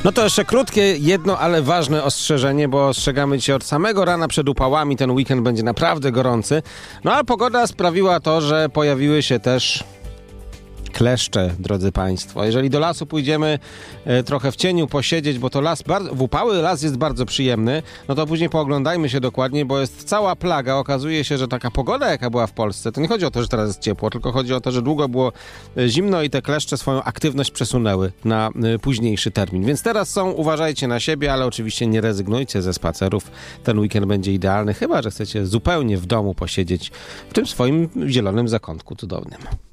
No to jeszcze krótkie, jedno, ale ważne ostrzeżenie, bo ostrzegamy cię od samego rana przed upałami. Ten weekend będzie naprawdę gorący. No a pogoda sprawiła to, że pojawiły się też kleszcze, drodzy państwo. Jeżeli do lasu pójdziemy trochę w cieniu posiedzieć, bo to w upały las jest bardzo przyjemny, no to później pooglądajmy się dokładnie, bo jest cała plaga. Okazuje się, że taka pogoda, jaka była w Polsce, to nie chodzi o to, że teraz jest ciepło, tylko chodzi o to, że długo było zimno i te kleszcze swoją aktywność przesunęły na późniejszy termin. Więc teraz uważajcie na siebie, ale oczywiście nie rezygnujcie ze spacerów. Ten weekend będzie idealny, chyba że chcecie zupełnie w domu posiedzieć w tym swoim zielonym zakątku cudownym.